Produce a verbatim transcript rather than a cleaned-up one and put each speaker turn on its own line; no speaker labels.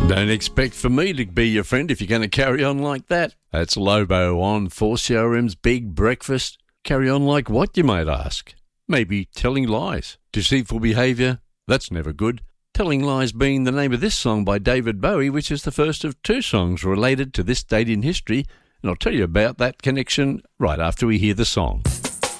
Don't expect for me to be your friend if you're going to carry on like that. That's Lobo on four C R M's Big Breakfast. Carry on like what, you might ask? Maybe telling lies. Deceitful behaviour? That's never good. Telling Lies being the name of this song by David Bowie, which is the first of two songs related to this date in history, and I'll tell you about that connection right after we hear the song.